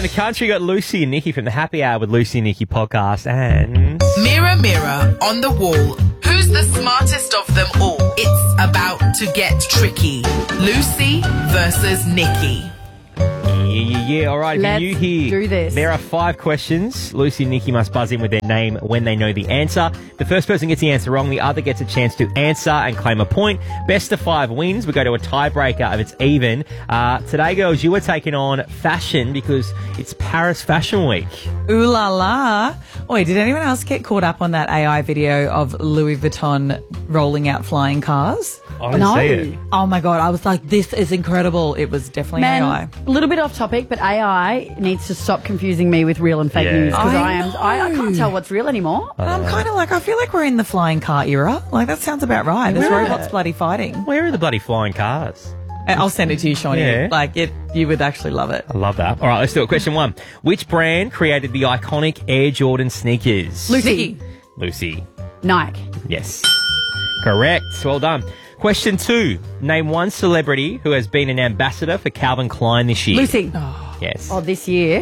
the country, got Lucy and Nikki from the Happy Hour with Lucy and Nikki podcast. And Mirror, mirror on the wall, who's the smartest of them all? It's about to get tricky. Lucy versus Nikki. yeah. All right, Let's you hear? do this. There are 5 questions. Lucy and Nikki must buzz in with their name when they know the answer. The first person gets the answer wrong. The other gets a chance to answer and claim a point. Best of 5 wins. We go to a tiebreaker if it's even. Today, girls, you are taking on fashion because it's Paris Fashion Week. Ooh la la. Wait, did anyone else get caught up on that AI video of Louis Vuitton rolling out flying cars? I didn't see it. Oh my God, I was like, this is incredible. It was definitely AI. A little bit off topic, but AI needs to stop confusing me with real and fake news because I can't tell what's real anymore. And I'm kind of like, I feel like we're in the flying car era. Like, that sounds about right. There's robots bloody fighting. Where are the bloody flying cars? I'll send it to you, Shawnee. Yeah. Like, you would actually love it. I love that. All right, let's do it. Question 1. Which brand created the iconic Air Jordan sneakers? Lucy. Lucy. Nike. Yes. Correct. Well done. Question 2. Name one celebrity who has been an ambassador for Calvin Klein this year. Lucy. Yes. Oh, this year.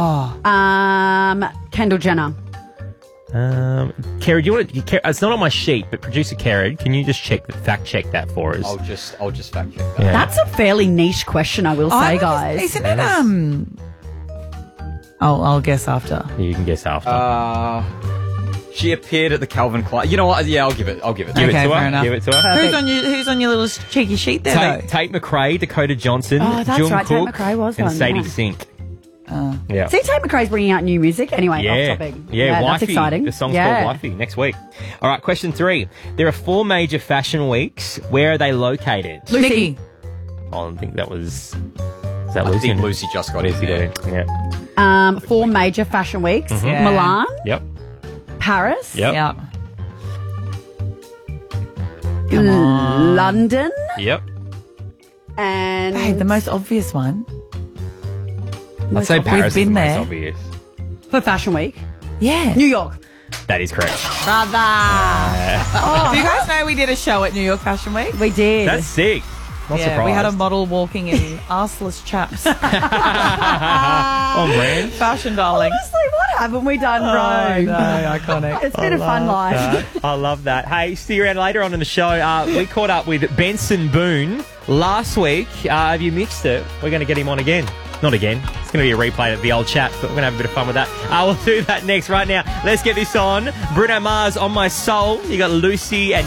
Oh. Kendall Jenner. Kerry, do you want to? It's not on my sheet, but producer Kerry, can you just fact check that for us? I'll just fact check that. Yeah. That's a fairly niche question, I will say, guys. Isn't it, I'll guess after. You can guess after. She appeared at the Calvin Klein. You know what? Yeah, I'll give it. Give it Okay, to fair her. enough. Give it to her. Who's on your little cheeky sheet there, though? Tate McRae, Dakota Johnson, Oh, that's Jungkook, right, Tate McRae was and one, Sadie yeah. Sink. Yeah. See, Tate McRae's bringing out new music. Anyway, off topic. Yeah, that's Wifey. exciting. The song's called Wifey next week. All right, question 3. There are 4 major fashion weeks. Where are they located? Nikki. I think that was... Is that I Lucy? think Lucy just got Lucy it. got it. Yeah. 4 major fashion weeks. Yeah. Milan, Yep. Paris, Yep. Yep. Come on. London, Yep. and... Hey, the most obvious one. I'd say Paris been is the there. most obvious. for Fashion Week. Yeah. New York. That is correct. Brother. Do you guys know we did a show at New York Fashion Week? We did. That's sick. Not surprised. We had a model walking in arseless chaps. On brand. Fashion, darling. Honestly, what haven't we done wrong? No, iconic. It's been a fun life. I love that. Hey, stick around later on in the show. We caught up with Benson Boone last week. Have you mixed it? We're going to get him on again. Not again. It's going to be a replay of the old chat, but we're going to have a bit of fun with that. We'll do that next. Right now, let's get this on. Bruno Mars, On My Soul. You got Lucy and